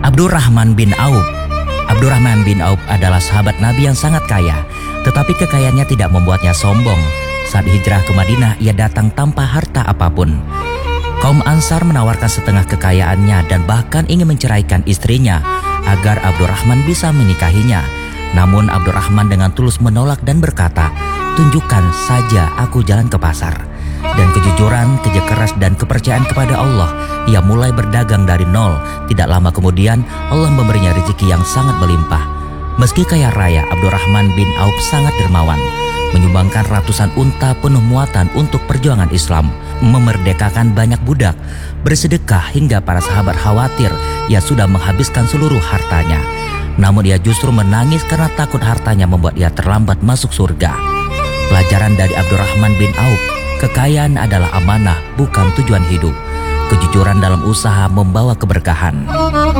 Abdurrahman bin Auf. Abdurrahman bin Auf adalah sahabat Nabi yang sangat kaya, tetapi kekayaannya tidak membuatnya sombong. Saat hijrah ke Madinah, ia datang tanpa harta apapun. Kaum Ansar menawarkan setengah kekayaannya dan bahkan ingin menceraikan istrinya agar Abdurrahman bisa menikahinya. Namun Abdurrahman dengan tulus menolak dan berkata, "Tunjukkan saja aku jalan ke pasar." Dan kejujuran, kerja keras dan kepercayaan kepada Allah, ia mulai berdagang dari nol. Tidak lama kemudian Allah memberinya rezeki yang sangat melimpah. Meski kaya raya, Abdurrahman bin Auf sangat dermawan, menyumbangkan ratusan unta penuh muatan untuk perjuangan Islam, memerdekakan banyak budak, bersedekah hingga para sahabat khawatir ia sudah menghabiskan seluruh hartanya. Namun ia justru menangis karena takut hartanya membuat ia terlambat masuk surga. Pelajaran dari Abdurrahman bin Auf, kekayaan adalah amanah, bukan tujuan hidup. Kejujuran dalam usaha membawa keberkahan.